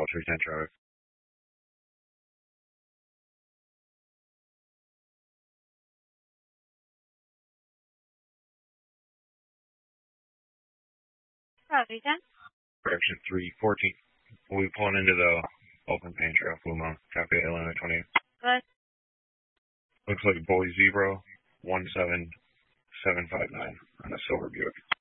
Control 310 traffic. Correction 314. We'll be pulling into the open paint trail, Blue Mountain, traffic Illinois 28. Good. Looks like Bully Zebra 17759 on a silver Buick.